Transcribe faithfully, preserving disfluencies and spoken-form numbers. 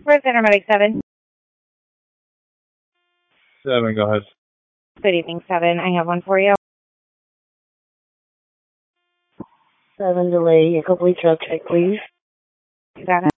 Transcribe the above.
Where's Intermedic seven? seven, go ahead. Good evening, seven. I have one for you. seven delay, a complete drug check, please. You got it.